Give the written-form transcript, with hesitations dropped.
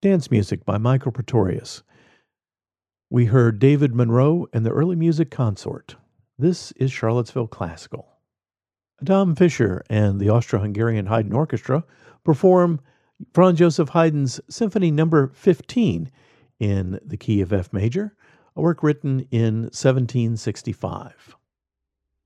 Dance music by Michael Pretorius. We heard David Monroe and the Early Music Consort. This is Charlottesville Classical. Tom Fischer and the Austro-Hungarian Haydn Orchestra perform Franz Joseph Haydn's Symphony Number 15 in the key of F major, a work written in 1765.